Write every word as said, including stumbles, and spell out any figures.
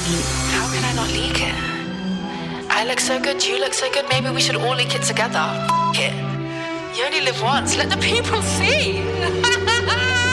How can I not leak it? I look so good, you look so good, maybe we should all leak it together. F it. You only live once, let the people see.